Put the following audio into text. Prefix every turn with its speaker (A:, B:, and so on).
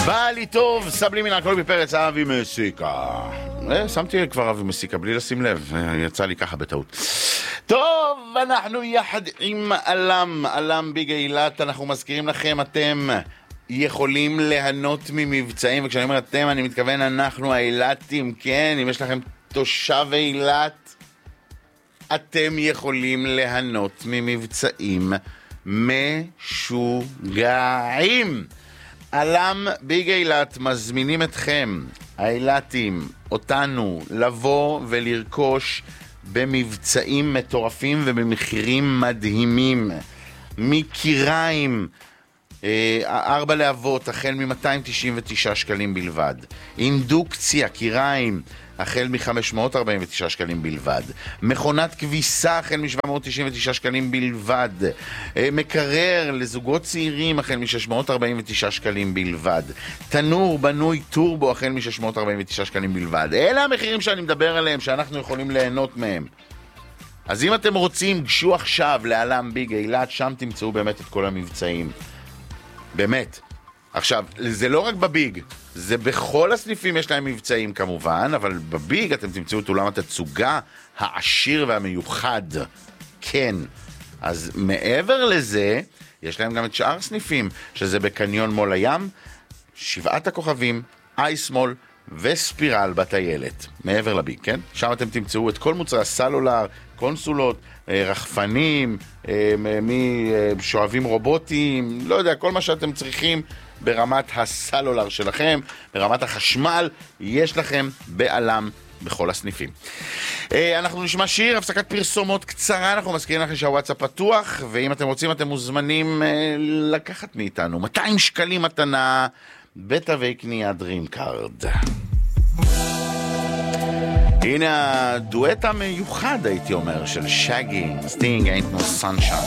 A: בא לי טוב, סבלימינל, קובי פרץ, אבי מסיקה. שמתי כבר אבי מסיקה, בלי לשים לב, יצא לי ככה בטעות. טוב, אנחנו יחד עם אלם בגאילת, אנחנו מזכירים לכם, אתם יכולים ליהנות ממבצעים, וכשאני אומר אתם, אני מתכוון אנחנו האילתים, כן, אם יש לכם תושב אילת, אתם יכולים ליהנות ממבצעים משוגעים. אלם בגאילת מזמינים אתכם, האילתים, אותנו, לבוא ולרכוש במבצעים מטורפים ובמחירים מדהימים. מקיריים 4 להבות החל מ-299 שקלים בלבד. אינדוקציה, קיריים החל מ-549 שקלים בלבד. מכונת כביסה החל מ-799 שקלים בלבד. מקרר לזוגות צעירים החל מ-649 שקלים בלבד. תנור בנוי טורבו החל מ-649 שקלים בלבד. אלה המחירים שאני מדבר עליהם, שאנחנו יכולים ליהנות מהם. אז אם אתם רוצים, גשו עכשיו לאלם בגאילת, שם תמצאו באמת את כל המבצעים. באמת. עכשיו, זה לא רק בביג, זה בכל הסניפים יש להם מבצעים כמובן, אבל בביג אתם תמצאו את אולם התצוגה העשיר והמיוחד. כן. אז מעבר לזה, יש להם גם את שאר סניפים, שזה בקניון מול הים, 7 הכוכבים, אייסמול וספירל בטיילת. מעבר לביג, כן? שם אתם תמצאו את כל מוצרי הסלולר, קונסולות, רחפנים, משואבים רובוטיים, לא יודע, כל מה שאתם צריכים ברמת הסלולר שלכם, ברמת החשמל, יש לכם באלם בכל הסניפים. אנחנו נשמע שיר, הפסקת פרסומות קצרה, אנחנו מזכירים לכם שהוואטסאפ פתוח, ואם אתם רוצים אתם מוזמנים לקחת מאיתנו 200 שקלים מתנה בתווי קנייה דרים קארד. הנה הדואט המיוחד הייתי אומר של שגי, Sting Ain't No Sunshine.